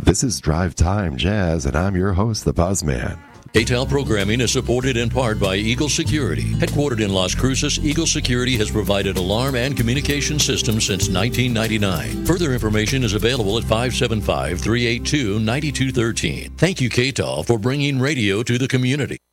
This is Drive Time Jazz, and I'm your host, the Buzzman. KTEL programming is supported in part by Eagle Security. Headquartered in Las Cruces, Eagle Security has provided alarm and communication systems since 1999. Further information is available at 575-382-9213. Thank you, KTEL, for bringing radio to the community.